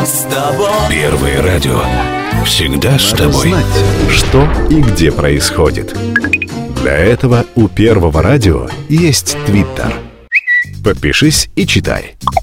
с тобой. Первое радио. Всегда с Надо тобой. знать, что и где происходит. Для этого у Первого радио есть Твиттер. Подпишись и читай.